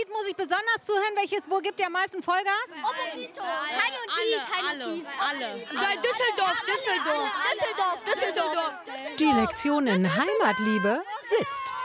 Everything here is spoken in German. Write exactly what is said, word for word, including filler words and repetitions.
Lied muss ich besonders zuhören? Welches, wo gibt ihr am meisten Vollgas? Opposito. Kein Unterschied, kein Unterschied. Alle. Nein, Düsseldorf, Düsseldorf. Düsseldorf, Düsseldorf. Die Lektion in Heimatliebe sitzt.